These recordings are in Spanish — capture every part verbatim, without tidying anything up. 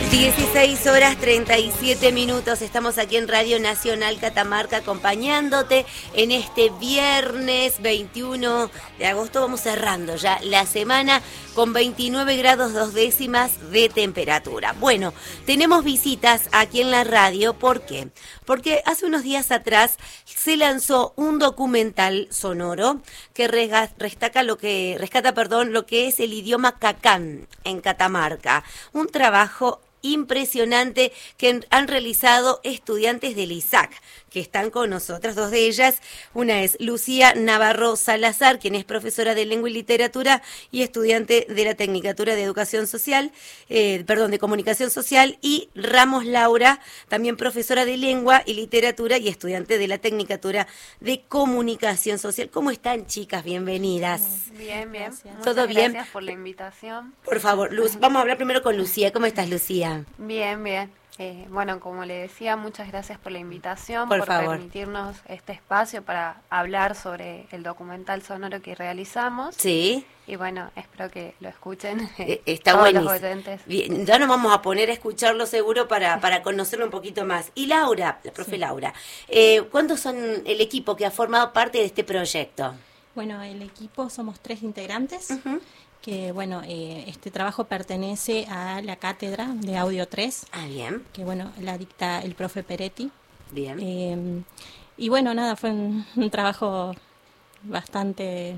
dieciséis horas treinta y siete minutos, estamos aquí en Radio Nacional Catamarca acompañándote en este viernes veintiuno de agosto. Vamos cerrando ya la semana con veintinueve grados dos décimas de temperatura. Bueno, tenemos visitas aquí en la radio. ¿Por qué? Porque hace unos días atrás se lanzó un documental sonoro que rescata lo que, rescata, perdón, lo que es el idioma cacán en Catamarca. Un trabajo impresionante que han realizado estudiantes del I S A C, que están con nosotras, dos de ellas. Una es Lucía Navarro Salazar, quien es profesora de Lengua y Literatura y estudiante de la Tecnicatura de Educación Social, eh, perdón, de Comunicación Social, y Ramos Laura, también profesora de Lengua y Literatura y estudiante de la Tecnicatura de Comunicación Social. ¿Cómo están, chicas? Bienvenidas. Bien, bien. ¿Todo bien? Gracias por la invitación. Por favor, Luz, vamos a hablar primero con Lucía. ¿Cómo estás, Lucía? Bien, bien. Eh, bueno, como le decía, muchas gracias por la invitación, por, por favor. permitirnos este espacio para hablar sobre el documental sonoro que realizamos. Sí. Y bueno, espero que lo escuchen. Eh, está todos buenísimo. Los oyentes. Bien, ya nos vamos a poner a escucharlo seguro para, para conocerlo un poquito más. Y Laura, la profe sí. Laura, eh, ¿cuántos son el equipo que ha formado parte de este proyecto? Bueno, el equipo somos tres integrantes. Uh-huh. Que bueno, eh, este trabajo pertenece a la cátedra de Audio tres. Ah, bien. Que bueno, la dicta el profe Peretti. Bien. Eh, y bueno, nada, fue un, un trabajo bastante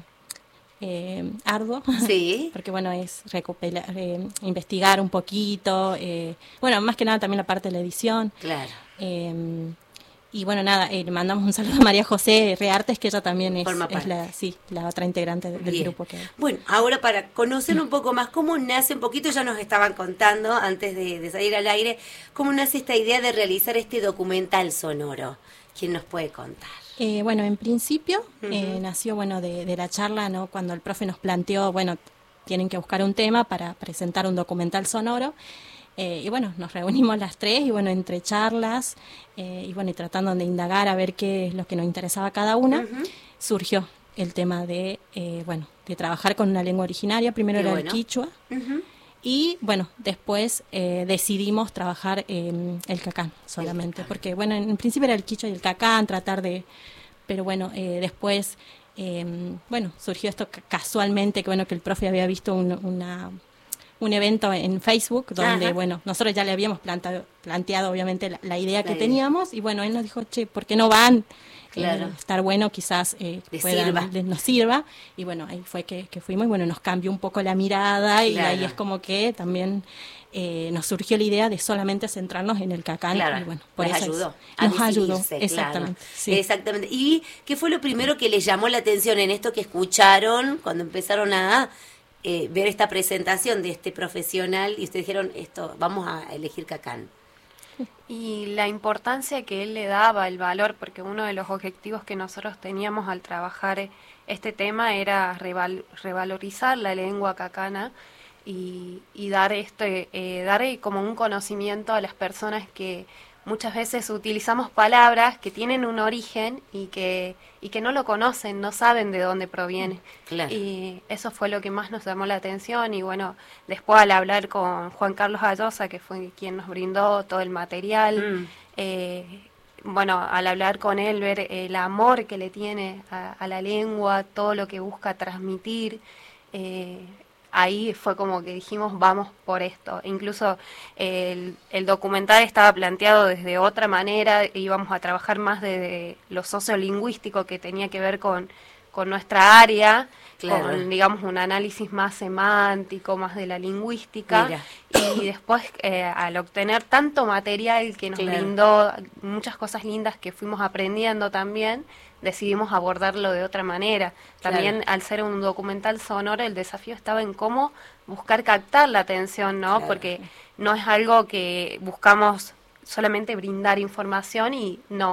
eh, arduo. Sí. Porque bueno, es recopilar, eh, investigar un poquito. Eh, bueno, más que nada también la parte de la edición. Claro. Eh, Y bueno, nada, eh, le mandamos un saludo a María José Reartes, que ella también es, es la, sí, la otra integrante del Bien. grupo. Que... Bueno, ahora para conocer un poco más cómo nace un poquito, ya nos estaban contando antes de, de salir al aire, cómo nace esta idea de realizar este documental sonoro. ¿Quién nos puede contar? Eh, bueno, en principio Uh-huh. eh, nació bueno de, de la charla, ¿no? Cuando el profe nos planteó, bueno, tienen que buscar un tema para presentar un documental sonoro. Eh, y bueno, nos reunimos las tres y bueno, entre charlas eh, y bueno, y tratando de indagar a ver qué es lo que nos interesaba a cada una, uh-huh. surgió el tema de, eh, bueno, de trabajar con una lengua originaria. Primero qué era bueno. el quichua, uh-huh. y bueno, después eh, decidimos trabajar eh, el cacán solamente, el cacán. Porque bueno, en principio era el quichua y el cacán, tratar de, pero bueno, eh, después, eh, bueno, surgió esto casualmente, que bueno, que el profe había visto un, una... un evento en Facebook donde, Ajá. bueno, nosotros ya le habíamos plantado, planteado obviamente la, la idea la que idea. teníamos y bueno, él nos dijo, che, ¿por qué no van? Claro. Eh, estar bueno, quizás eh, puedan, sirva. Les, nos sirva. Y bueno, ahí fue que, que fuimos y bueno, nos cambió un poco la mirada y claro. ahí es como que también eh, nos surgió la idea de solamente centrarnos en el cacán. Claro. Y bueno, por nos eso ayudó. Es, nos ayudó, exactamente. Claro. Sí. Exactamente. ¿Y qué fue lo primero que les llamó la atención en esto que escucharon cuando empezaron a... Eh, ver esta presentación de este profesional y ustedes dijeron, esto, vamos a elegir cacán? Y la importancia que él le daba, el valor, porque uno de los objetivos que nosotros teníamos al trabajar este tema era reval- revalorizar la lengua cacana y, y dar este eh, dar como un conocimiento a las personas que muchas veces utilizamos palabras que tienen un origen y que y que no lo conocen, no saben de dónde proviene. Claro. Y eso fue lo que más nos llamó la atención. Y bueno, después al hablar con Juan Carlos Allosa, que fue quien nos brindó todo el material, mm. eh, bueno, al hablar con él, ver el amor que le tiene a, a la lengua, todo lo que busca transmitir, eh, ahí fue como que dijimos, vamos por esto. Incluso el, el documental estaba planteado desde otra manera, íbamos a trabajar más de lo sociolingüístico que tenía que ver con, con nuestra área, claro. con, digamos, un análisis más semántico, más de la lingüística. Mira. Y después, eh, al obtener tanto material que nos claro. brindó muchas cosas lindas que fuimos aprendiendo también, decidimos abordarlo de otra manera. También claro. al ser un documental sonoro, el desafío estaba en cómo buscar captar la atención, ¿no? Claro. Porque no es algo que buscamos solamente brindar información y no,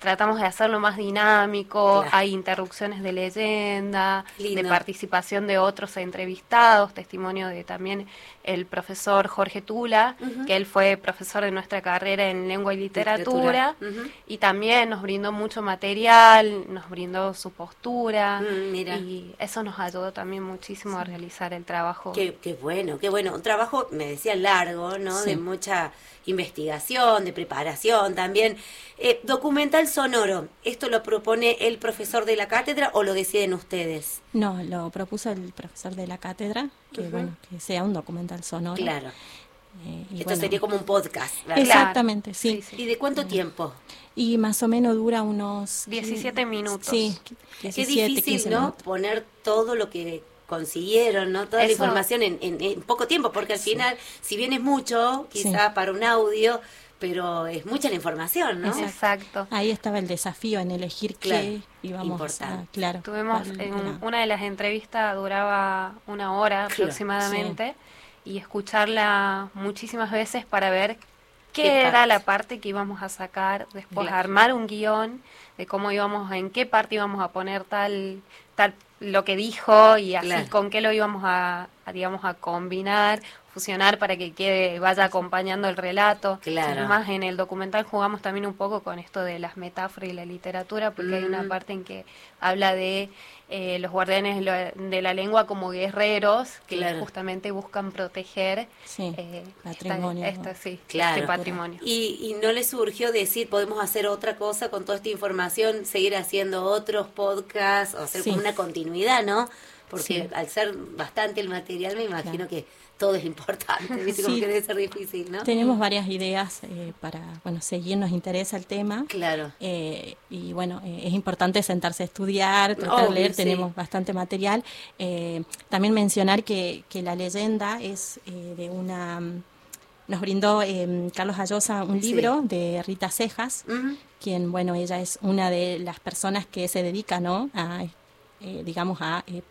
tratamos de hacerlo más dinámico, Claro. hay interrupciones de leyenda, Lindo. de participación de otros entrevistados, testimonio de también el profesor Jorge Tula, Ujú. que él fue profesor de nuestra carrera en lengua y literatura, Literatura. Ujú. y también nos brindó mucho material, nos brindó su postura, Mm, mira. y eso nos ayudó también muchísimo a realizar el trabajo. Qué, qué bueno, qué bueno. Un trabajo, me decía, largo, ¿no? Sí. De mucha investigación, de preparación también. Eh, documental sonoro, ¿esto lo propone el profesor de la cátedra o lo deciden ustedes? No, lo propuso el profesor de la cátedra, que Ujú. bueno, que sea un documental sonoro. Claro. Eh, y Esto bueno, sería como un podcast, ¿verdad? exactamente, sí. Sí, sí. ¿Y de cuánto tiempo? Y más o menos dura unos diecisiete minutos. Sí, Qué diecisiete, difícil, quince ¿no? minutos. Poner todo lo que consiguieron, ¿no? Toda la Eso- información en, en- en poco tiempo, porque al final, si bien es mucho, quizá Sí. para un audio, pero es mucha la información, ¿no? Exacto. Ahí estaba el desafío en elegir Claro, qué íbamos importante. a, claro. Tuvimos cuál en era. una de las entrevistas duraba una hora Claro, aproximadamente y escucharla muchísimas veces para ver qué, ¿Qué era parte? la parte que íbamos a sacar, después Claro. armar un guión de cómo íbamos, en qué parte íbamos a poner tal, tal lo que dijo y así Claro. con qué lo íbamos a, a, digamos, a combinar, fusionar para que quede, vaya acompañando el relato. Claro. Más en el documental jugamos también un poco con esto de las metáforas y la literatura, porque hay una Mm. parte en que habla de eh, los guardianes de la- de la lengua como guerreros que Claro. justamente buscan proteger Sí, eh, patrimonio, esta- ¿no? esta- sí, Claro. este patrimonio. Y, y no les surgió decir, podemos hacer otra cosa con toda esta información, seguir haciendo otros podcasts, o hacer Sí. como una continuidad, ¿no? Porque Sí. al ser bastante el material, me imagino Claro. que todo es importante, ¿viste? Como Sí. que debe ser difícil, ¿no? Tenemos varias ideas eh, para, bueno, seguir, nos interesa el tema. Claro. Eh, y bueno, eh, es importante sentarse a estudiar, tratar Obvio, de leer, sí. tenemos bastante material. Eh, también mencionar que, que la leyenda es eh, de una... mm, Nos brindó eh, Carlos Allosa un Sí. libro de Rita Cejas, Ujú. quien, bueno, ella es una de las personas que se dedica, ¿no? A, eh, digamos, a... eh,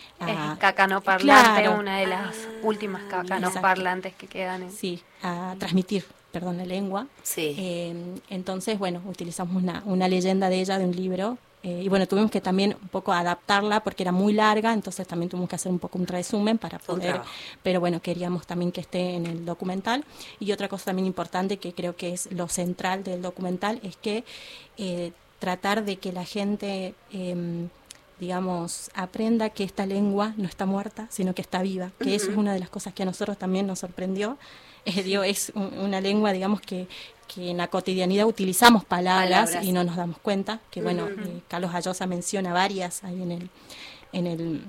a- Es cacanoparlante, Claro. una de las Ah, últimas cacanoparlantes que quedan en... Sí, a transmitir, perdón, la lengua. Sí. Eh, entonces, bueno, utilizamos una, una leyenda de ella, de un libro, eh, y bueno, tuvimos que también un poco adaptarla porque era muy larga, entonces también tuvimos que hacer un poco un resumen para Fue un poder, trabajo. pero bueno, queríamos también que esté en el documental. Y otra cosa también importante que creo que es lo central del documental es que eh, tratar de que la gente... Eh, digamos, aprenda que esta lengua no está muerta, sino que está viva, que eso es Ujú. una de las cosas que a nosotros también nos sorprendió. Eh, digo, es un- una lengua, digamos, que, que en la cotidianidad utilizamos palabras, Palabras. y no nos damos cuenta, que bueno, Ujú. eh, Carlos Allosa menciona varias ahí en el, en el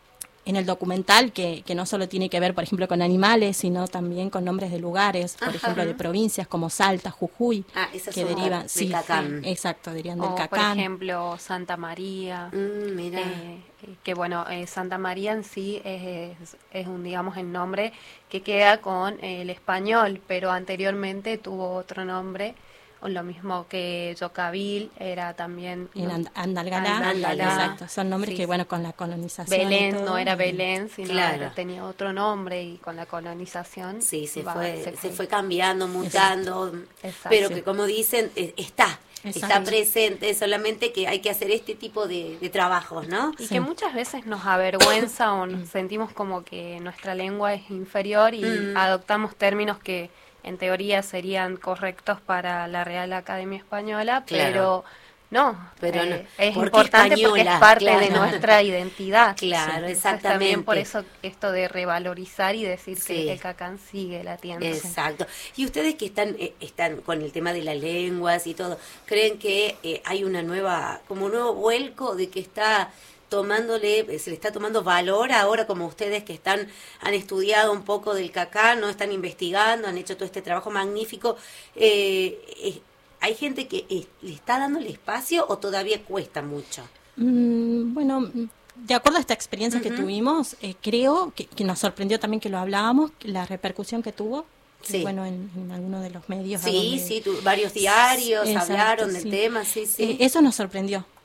en el documental, que, que no solo tiene que ver, por ejemplo, con animales, sino también con nombres de lugares, por Ajá. ejemplo, de provincias como Salta, Jujuy, Ah, esas que son derivan, de sí, Cacán. exacto, derivan del O, por Cacán. ejemplo, Santa María. Mm, mira. Eh, que bueno, eh, Santa María en sí es, es, es un, digamos, el nombre que queda con eh, el español, pero anteriormente tuvo otro nombre, o lo mismo que Yocabil, era también... En ¿no? And- Andalgalá, Andalgalá. exacto, son nombres Sí, que, sí. bueno, con la colonización y Belén todo, no era eh, Belén, sino Claro. era- tenía otro nombre, y con la colonización Sí, se va- fue, se fue cambiando, Exacto. mutando, Exacto. pero que como dicen, eh, está, está Exacto. presente, solamente que hay que hacer este tipo de, de trabajos, ¿no? Y Sí. que muchas veces nos avergüenza o nos sentimos como que nuestra lengua es inferior y Mm. adoptamos términos que en teoría serían correctos para la Real Academia Española, Claro. pero no, Pero no, eh, es porque importante porque española, es parte de claro. nuestra identidad. Claro, Entonces, exactamente. también por eso esto de revalorizar y decir Sí. que el Cacán sigue latiendo. Exacto. Y ustedes que están eh, están con el tema de las lenguas y todo, ¿creen que eh, hay una nueva, como un nuevo vuelco de que está tomándole, eh, se le está tomando valor ahora, como ustedes que están, han estudiado un poco del Cacán, no están investigando, han hecho todo este trabajo magnífico, eh, eh, ¿hay gente que eh, le está dando el espacio o todavía cuesta mucho? Mm, bueno, mm, de acuerdo a esta experiencia que Ujú. tuvimos, eh, creo que, que nos sorprendió también que lo hablábamos, la repercusión que tuvo, que, Sí. bueno, en, en algunos de los medios. a Sí, donde- sí, tu- varios diarios Exacto, hablaron del sí. tema, sí, sí. Eh, eso nos sorprendió.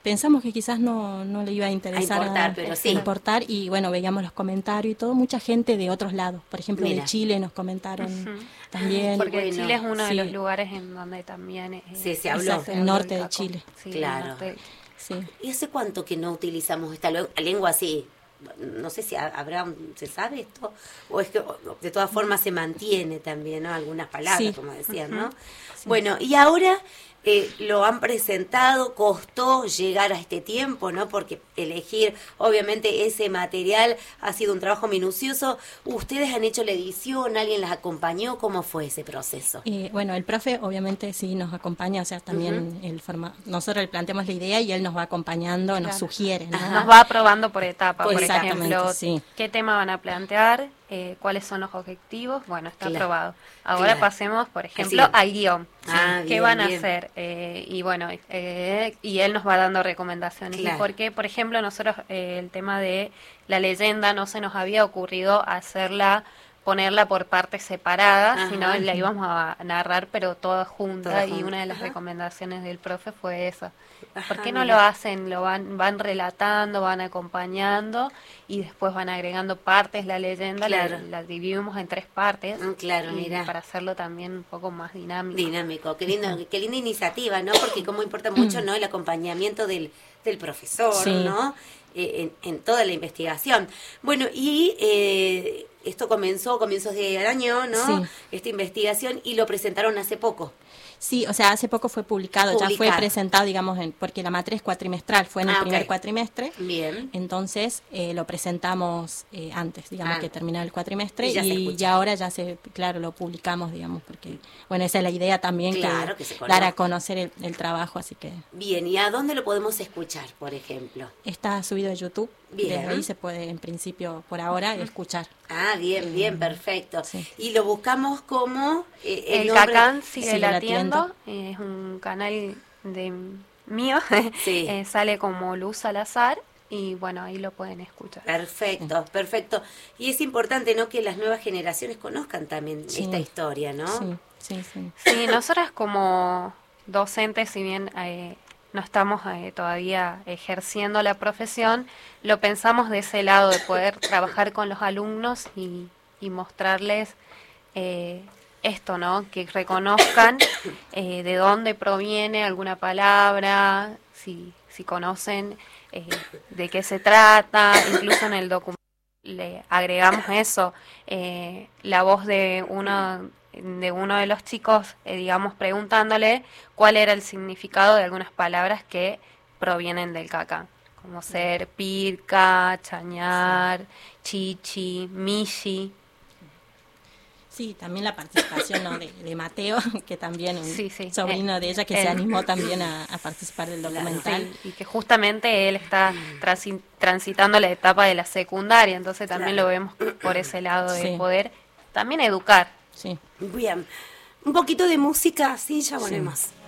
pensamos que quizás no, no le iba a interesar a importar, a, pero a sí. importar, y bueno, veíamos los comentarios y todo, mucha gente de otros lados, por ejemplo Mira. de Chile nos comentaron Uh-huh. también. Porque bueno, Chile es uno sí. de los lugares en donde también eh, Sí, se habló. Exacto, el norte de Chile. Sí, Claro. el norte. Sí. ¿Y hace cuánto que no utilizamos esta lu- lengua así? No sé si ha- habrá, ¿se sabe esto? O es que o- de todas formas se mantiene también, ¿no? Algunas palabras, Sí. como decían, ¿no? Sí. Bueno, y ahora eh, lo han presentado, costó llegar a este tiempo, ¿no? Porque elegir, obviamente, ese material ha sido un trabajo minucioso. ¿Ustedes han hecho la edición? ¿Alguien las acompañó? ¿Cómo fue ese proceso? Eh, bueno, el profe obviamente sí nos acompaña, o sea, también el forma nosotros le planteamos la idea y él nos va acompañando, nos Claro. sugiere, ¿no? Ajá. Nos va aprobando por etapas, Pues por exactamente, ejemplo, sí. qué tema van a plantear, eh, cuáles son los objetivos, bueno, está Claro. aprobado. Ahora Claro. pasemos, por ejemplo, Así. al guión. Ah, ¿Qué bien, van a bien. hacer? Eh, y bueno, eh, y él nos va dando recomendaciones. Claro. Y porque, por ejemplo, nosotros eh, el tema de la leyenda no se nos había ocurrido hacerla, ponerla por partes separadas, Ajá. sino la íbamos a narrar, pero toda junta. Toda y junta, una de las ajá. recomendaciones del profe fue esa. Ajá, ¿Por qué no mira. lo hacen? Lo van van relatando, van acompañando y después van agregando partes. La leyenda Claro. la, la dividimos en tres partes. Mm, claro, y mira. para hacerlo también un poco más dinámico. Dinámico, qué lindo, qué linda iniciativa, ¿no? Porque como importa mucho, ¿no? El acompañamiento del, del profesor, Sí. ¿no? Eh, en, en toda la investigación. Bueno, y eh, esto comenzó a comienzos de año, ¿no? Sí. Esta investigación, y lo presentaron hace poco. Sí, o sea, hace poco fue publicado, ya Publicado. fue presentado, digamos, en, porque la materia es cuatrimestral, fue en el Ah, primer ok. cuatrimestre. Bien. Entonces eh, lo presentamos eh, antes, digamos, Ah. que terminara el cuatrimestre, Y ya se y, escucha. ya ahora ya se, claro, lo publicamos, digamos, porque, bueno, esa es la idea también, Claro, que, que se dar conozca. a conocer el, el trabajo, así que Bien, ¿y a dónde lo podemos escuchar, por ejemplo? está subido a YouTube, Bien. desde ahí se puede, en principio, por ahora, escuchar. Ah, bien, bien, perfecto. Sí. Y lo buscamos como eh, el, El nombre- Cacán sigue sigue latiendo, latiendo. eh, es un canal de mío, Sí. eh, sale como Luz Salazar y bueno, ahí lo pueden escuchar. Perfecto, perfecto. Y es importante, ¿no?, que las nuevas generaciones conozcan también Sí. esta historia, ¿no? Sí, sí, sí. Sí, nosotras como docentes, si bien eh, no estamos eh, todavía ejerciendo la profesión, lo pensamos de ese lado, de poder trabajar con los alumnos y, y mostrarles eh, esto, ¿no? Que reconozcan eh, de dónde proviene alguna palabra, si, si conocen eh, de qué se trata, incluso en el documento le agregamos eso, eh, la voz de uno de uno de los chicos, eh, digamos, preguntándole cuál era el significado de algunas palabras que provienen del Cacán, como ser pirca, chañar, chichi, mishi. Sí, también la participación, ¿no?, de, de Mateo, que también un Sí, sí. sobrino Eh, de ella, que eh, se animó también a, a participar del documental. Sí, y que justamente él está transi- transitando la etapa de la secundaria, entonces también Claro. lo vemos por ese lado de Sí. poder también educar. Sí. Bien. Un poquito de música, sí, ya volvemos.